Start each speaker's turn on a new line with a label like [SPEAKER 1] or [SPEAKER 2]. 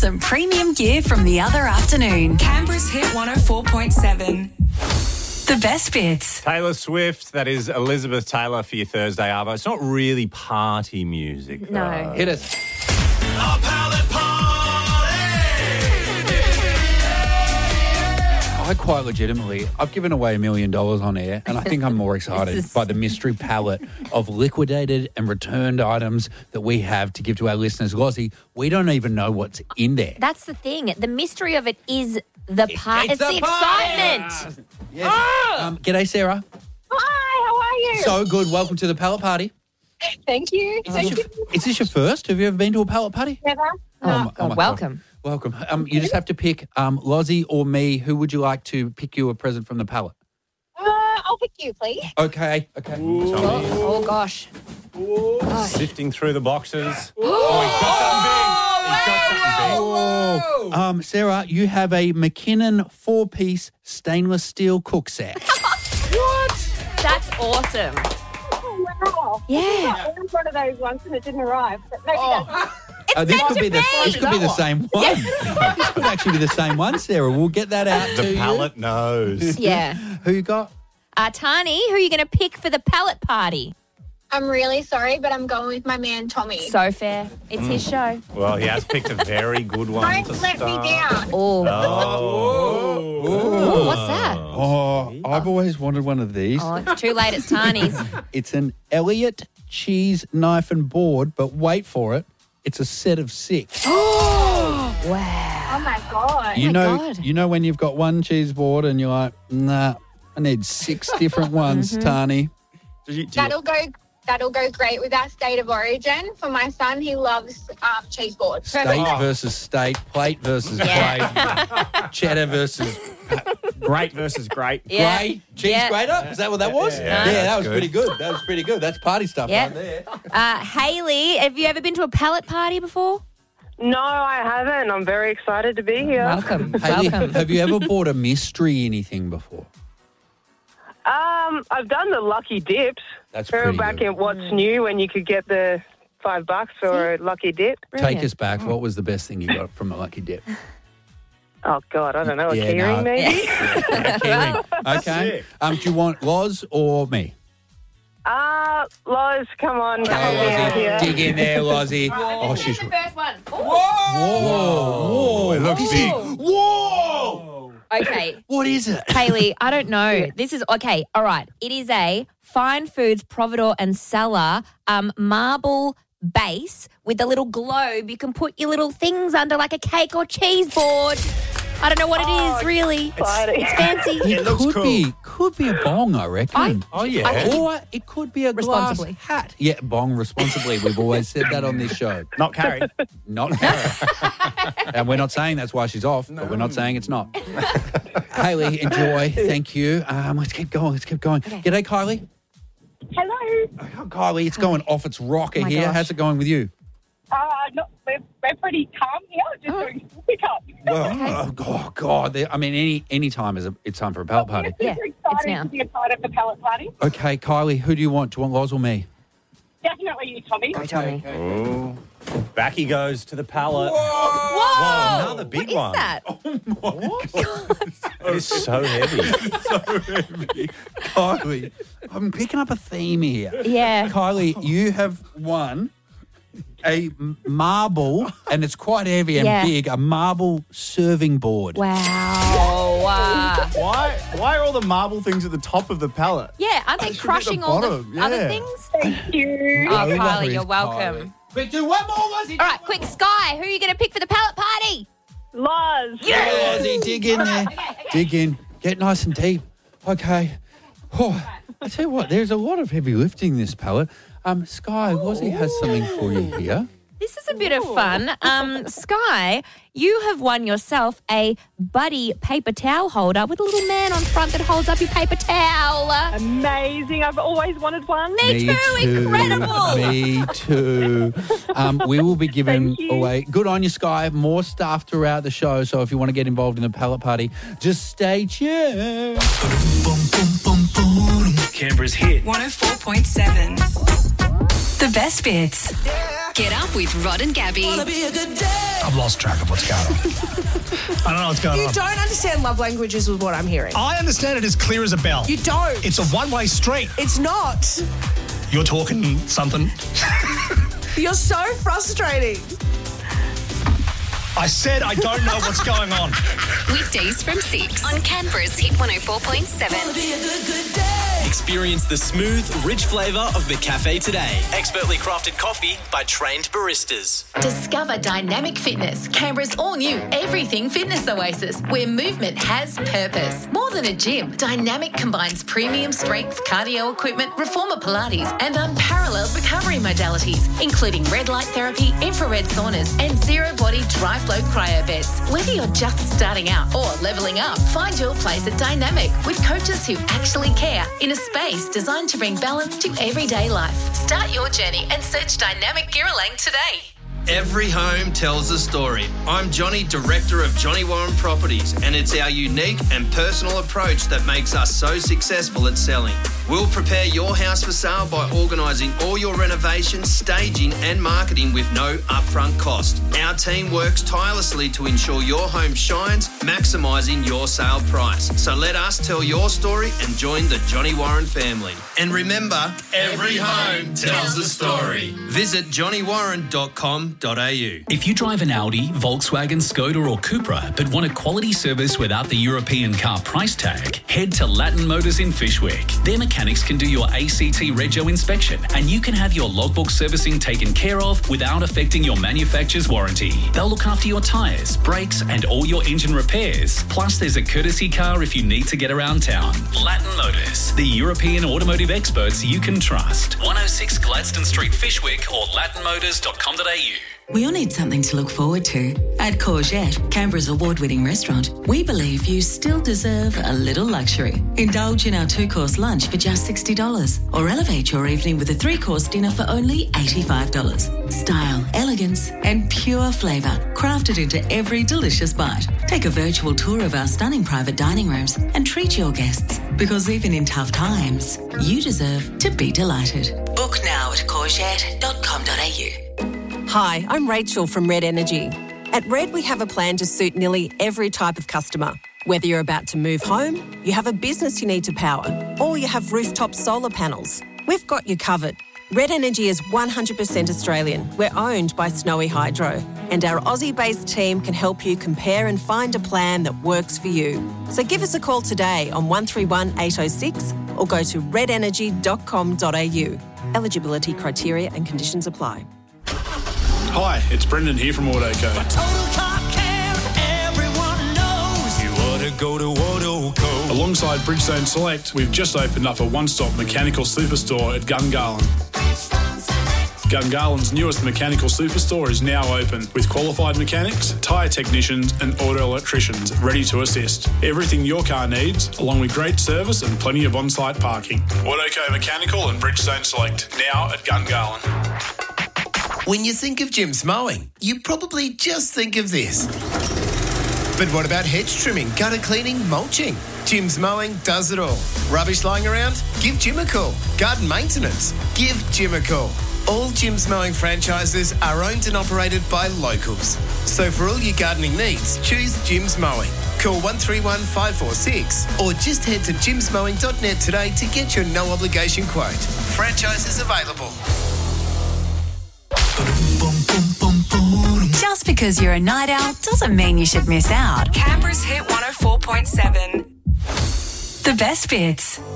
[SPEAKER 1] some premium gear from the other afternoon.
[SPEAKER 2] Canberra's Hit 104.7.
[SPEAKER 1] The best bits.
[SPEAKER 3] Taylor Swift, that is Elizabeth Taylor for your Thursday Arvo. It's not really party music.
[SPEAKER 4] No.
[SPEAKER 3] though.
[SPEAKER 5] Hit us.
[SPEAKER 6] A pallet party!
[SPEAKER 5] I quite legitimately, I've given away $1 million on air, and I think I'm more excited by the mystery palette of liquidated and returned items that we have to give to our listeners. Lozzie, we don't even know what's in there.
[SPEAKER 4] That's the thing. The mystery of it is the part. It's the excitement.
[SPEAKER 5] Yes. G'day, Sarah.
[SPEAKER 7] Hi, how are you?
[SPEAKER 5] So good. Welcome to the pallet party.
[SPEAKER 7] Thank you.
[SPEAKER 5] Is this your first? Have you ever been to a pallet party?
[SPEAKER 7] Never.
[SPEAKER 5] Oh, my
[SPEAKER 4] welcome.
[SPEAKER 5] God. Welcome. You just have to pick Lozzie or me. Who would you like to pick you a present from the pallet?
[SPEAKER 7] I'll pick you, please.
[SPEAKER 5] Okay.
[SPEAKER 4] Oh, gosh.
[SPEAKER 3] Sifting through the boxes. He's got something big.
[SPEAKER 5] Sarah, you have a McKinnon 4-piece stainless steel cook set.
[SPEAKER 4] That's awesome.
[SPEAKER 7] Oh, wow.
[SPEAKER 4] Yeah.
[SPEAKER 7] I ordered one of those once and it didn't arrive. But maybe
[SPEAKER 5] This could be the same one. This could actually be the same one, Sarah. We'll get that out to
[SPEAKER 3] The
[SPEAKER 5] you.
[SPEAKER 3] pallet knows.
[SPEAKER 4] Yeah.
[SPEAKER 5] Who you got?
[SPEAKER 4] Tani, who are you going to pick for the pallet party?
[SPEAKER 7] I'm really sorry, but I'm going with my man, Tommy.
[SPEAKER 4] So fair. It's his show.
[SPEAKER 3] Well, he has picked a very good one to
[SPEAKER 7] Don't let
[SPEAKER 3] start.
[SPEAKER 7] me down.
[SPEAKER 4] Oh.
[SPEAKER 3] Oh.
[SPEAKER 4] What's that?
[SPEAKER 5] Oh, I've always wanted one of these.
[SPEAKER 4] Oh, it's too late. It's Tani's.
[SPEAKER 5] It's an Elliott cheese knife and board, but wait for it. It's a set of 6.
[SPEAKER 4] Wow.
[SPEAKER 7] Oh, my God.
[SPEAKER 5] You
[SPEAKER 4] my
[SPEAKER 5] know,
[SPEAKER 4] God.
[SPEAKER 5] you know when you've got one cheese board and you're like, nah, I need 6 different ones, Tani.
[SPEAKER 7] That'll go great with our state of origin. For my son, he loves cheese boards.
[SPEAKER 5] State versus state, plate versus plate, cheddar versus
[SPEAKER 3] Great versus great.
[SPEAKER 4] Yeah.
[SPEAKER 5] grey, cheese
[SPEAKER 4] Yeah.
[SPEAKER 5] grater. Is that what that was?
[SPEAKER 3] Yeah,
[SPEAKER 5] that
[SPEAKER 3] that's
[SPEAKER 5] was
[SPEAKER 3] good.
[SPEAKER 5] pretty good. That was pretty good. That's party stuff
[SPEAKER 4] Yeah.
[SPEAKER 5] right there.
[SPEAKER 4] Hayley, have you ever been to a pallet party before?
[SPEAKER 8] No, I haven't. I'm very excited to be here.
[SPEAKER 4] Welcome.
[SPEAKER 5] Hayley,
[SPEAKER 4] Welcome.
[SPEAKER 5] have you ever bought a mystery anything before?
[SPEAKER 8] I've done the lucky dips.
[SPEAKER 5] That's
[SPEAKER 8] Remember
[SPEAKER 5] pretty
[SPEAKER 8] back
[SPEAKER 5] good.
[SPEAKER 8] in What's New when you could get the $5 for a lucky dip?
[SPEAKER 5] Take us back. What was the best thing you got from a lucky dip?
[SPEAKER 8] Oh, God, I don't know. A
[SPEAKER 5] Yeah,
[SPEAKER 8] keyring,
[SPEAKER 5] no.
[SPEAKER 8] maybe?
[SPEAKER 5] Keyring. Okay. Do you want Loz or me?
[SPEAKER 8] Loz, come on.
[SPEAKER 5] Oh,
[SPEAKER 8] help me out here.
[SPEAKER 5] Dig in there, Lozzie. Oh, she's...
[SPEAKER 4] first one.
[SPEAKER 5] Whoa!
[SPEAKER 3] It looks big.
[SPEAKER 5] Whoa!
[SPEAKER 4] Okay.
[SPEAKER 5] What is it?
[SPEAKER 4] Hayley, I don't know. This is okay. All right. It is a Fine Foods Providor and Cellar marble base with a little globe. You can put your little things under like a cake or cheese board. I don't know what it is really.
[SPEAKER 8] exciting.
[SPEAKER 4] It's fancy.
[SPEAKER 5] It
[SPEAKER 3] looks
[SPEAKER 5] could be a bong, I reckon.
[SPEAKER 3] Oh, yeah.
[SPEAKER 5] Or it could be a glass
[SPEAKER 4] Responsibly.
[SPEAKER 5] hat. Yeah, bong responsibly. We've always said that on this show.
[SPEAKER 3] Not carried.
[SPEAKER 5] Not Karen. And we're not saying that's why she's off, but we're not saying it's not. Hayley, enjoy. Thank you. Let's keep going. G'day, Kylie.
[SPEAKER 7] Hello.
[SPEAKER 5] Oh, Kylie, it's going off its rocker
[SPEAKER 4] my
[SPEAKER 5] here.
[SPEAKER 4] gosh.
[SPEAKER 5] How's it going with you?
[SPEAKER 7] We're pretty calm here. Just doing pickup.
[SPEAKER 5] Well, oh God. I mean, any time it's time for a pallet party.
[SPEAKER 4] Yeah,
[SPEAKER 7] Super
[SPEAKER 4] it's
[SPEAKER 7] excited
[SPEAKER 4] now.
[SPEAKER 7] to be a part of the pallet party.
[SPEAKER 5] Okay, Kylie, who do you want? Do you want Loz or me?
[SPEAKER 7] Definitely you, Tommy.
[SPEAKER 4] Tommy.
[SPEAKER 3] Oh. Back he goes to the pallet.
[SPEAKER 4] Whoa!
[SPEAKER 3] Whoa, another big
[SPEAKER 4] What
[SPEAKER 3] one.
[SPEAKER 4] is that?
[SPEAKER 3] It's so heavy.
[SPEAKER 5] Kylie, I'm picking up a theme here.
[SPEAKER 4] Yeah.
[SPEAKER 5] Kylie, you have won a marble, and it's quite heavy and
[SPEAKER 4] Yeah.
[SPEAKER 5] big, a marble serving board.
[SPEAKER 4] Wow.
[SPEAKER 9] Why are all the marble things at the top of the pallet?
[SPEAKER 4] Yeah, aren't they
[SPEAKER 9] should be at the
[SPEAKER 4] crushing all the
[SPEAKER 9] bottom,
[SPEAKER 4] other
[SPEAKER 9] yeah.
[SPEAKER 4] things?
[SPEAKER 7] Thank you.
[SPEAKER 4] Oh,
[SPEAKER 5] No
[SPEAKER 4] Kylie,
[SPEAKER 5] worries,
[SPEAKER 4] you're welcome.
[SPEAKER 5] Kylie. Quick, do one more, Lozzie.
[SPEAKER 4] All right, quick, Sky, who are you going to pick for the pallet party?
[SPEAKER 8] Loz.
[SPEAKER 5] Yeah, Lozzie, dig in there. Dig in. Get nice and deep. Okay. Oh, I tell you what, there's a lot of heavy lifting in this pallet. Sky, Lozzie has something for you here.
[SPEAKER 4] This is a bit of fun. Sky, you have won yourself a Buddy paper towel holder with a little man on front that holds up your paper towel.
[SPEAKER 8] Amazing. I've always wanted one.
[SPEAKER 4] Me too, incredible.
[SPEAKER 5] Me too. We will be giving away, good on you, Sky, more stuff throughout the show. So if you want to get involved in the pallet party, just stay tuned.
[SPEAKER 6] Canberra's Hit
[SPEAKER 2] 104.7.
[SPEAKER 1] The best bits. Get up with Rod and Gabby.
[SPEAKER 6] I've lost track of what's going on. I don't know what's going
[SPEAKER 10] You
[SPEAKER 6] on.
[SPEAKER 10] don't understand love languages with what I'm hearing.
[SPEAKER 6] I understand it as clear as a bell.
[SPEAKER 10] You don't.
[SPEAKER 6] It's a one-way street.
[SPEAKER 10] It's not.
[SPEAKER 6] You're talking something.
[SPEAKER 10] You're so frustrating.
[SPEAKER 6] I said I don't know what's going on.
[SPEAKER 1] Weekdays from 6 on Canberra's Hit 104.7.
[SPEAKER 11] Experience the smooth, rich flavour of McCafe today. Expertly crafted coffee by trained baristas.
[SPEAKER 12] Discover Dynamic Fitness, Canberra's all-new everything fitness oasis, where movement has purpose. More than a gym, Dynamic combines premium strength cardio equipment, reformer Pilates, and unparalleled recovery modalities, including red light therapy, infrared saunas, and zero-body dry flow cryo beds. Whether you're just starting out or leveling up, find your place at Dynamic with coaches who actually care in a space designed to bring balance to everyday life. Start your journey and search Dynamic Girralang today.
[SPEAKER 13] Every home tells a story. I'm Johnny, Director of Johnny Warren Properties, and it's our unique and personal approach that makes us so successful at selling. We'll prepare your house for sale by organising all your renovations, staging and marketing with no upfront cost. Our team works tirelessly to ensure your home shines, maximising your sale price. So let us tell your story and join the Johnny Warren family. And remember, every home tells a story. Visit johnnywarren.com.au.
[SPEAKER 14] If you drive an Audi, Volkswagen, Skoda or Cupra but want a quality service without the European car price tag, head to Latin Motors in Fishwick. Their mechanics can do your ACT Rego inspection and you can have your logbook servicing taken care of without affecting your manufacturer's warranty. They'll look after your tyres, brakes and all your engine repairs. Plus there's a courtesy car if you need to get around town. Latin Motors, the European automotive experts you can trust. 106 Gladstone Street, Fishwick or latinmotors.com.au.
[SPEAKER 15] We all need something to look forward to. At Courgette, Canberra's award-winning restaurant, we believe you still deserve a little luxury. Indulge in our 2-course lunch for just $60 or elevate your evening with a 3-course dinner for only $85. Style, elegance and pure flavour crafted into every delicious bite. Take a virtual tour of our stunning private dining rooms and treat your guests, because even in tough times, you deserve to be delighted. Book now at courgette.com.au.
[SPEAKER 16] Hi, I'm Rachel from Red Energy. At Red, we have a plan to suit nearly every type of customer. Whether you're about to move home, you have a business you need to power, or you have rooftop solar panels, we've got you covered. Red Energy is 100% Australian. We're owned by Snowy Hydro, and our Aussie-based team can help you compare and find a plan that works for you. So give us a call today on 131 806 or go to redenergy.com.au. Eligibility criteria and conditions apply.
[SPEAKER 17] Hi, it's Brendan here from Autoco.
[SPEAKER 6] Total car care, everyone knows. You ought to go to Autoco.
[SPEAKER 17] Alongside Bridgestone Select, we've just opened up a one-stop mechanical superstore at Gungahlin. Gungalin's newest mechanical superstore is now open with qualified mechanics, tyre technicians and auto electricians ready to assist. Everything your car needs, along with great service and plenty of on-site parking. Autoco Mechanical and Bridgestone Select, now at Gungahlin.
[SPEAKER 18] When you think of Jim's Mowing, you probably just think of this. But what about hedge trimming, gutter cleaning, mulching? Jim's Mowing does it all. Rubbish lying around? Give Jim a call. Garden maintenance? Give Jim a call. All Jim's Mowing franchises are owned and operated by locals. So for all your gardening needs, choose Jim's Mowing. Call 131 546 or just head to jimsmowing.net today to get your no obligation quote. Franchises available.
[SPEAKER 1] Just because you're a night owl doesn't mean you should miss out.
[SPEAKER 2] Canberra's Hit 104.7.
[SPEAKER 1] The best bits.